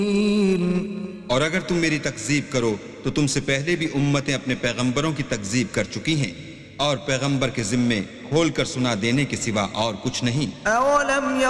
और अगर तुम मेरी तकज़ीब करो तो तुमसे पहले भी उम्मतें अपने पैगंबरों की तकज़ीब कर चुकी हैं और पैगंबर के ज़िम्मे खोल कर सुना देने के सिवा और कुछ नहीं।